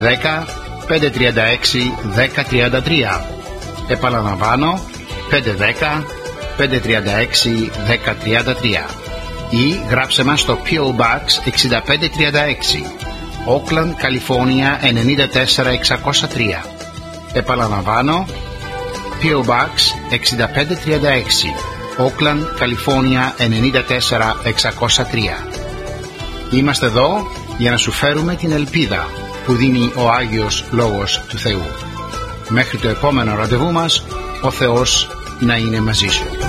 10 536 1033. Επαναλαμβάνω, 510 536 1033. Ή γράψε μας στο PO Box 6536, Oakland, Καλιφόρνια 94603. Επαναλαμβάνω, PO Box 6536, Oakland, Καλιφόρνια 94603. Είμαστε εδώ για να σου φέρουμε την ελπίδα που δίνει ο Άγιος Λόγος του Θεού. Μέχρι το επόμενο ραντεβού μας, ο Θεός να είναι μαζί σου.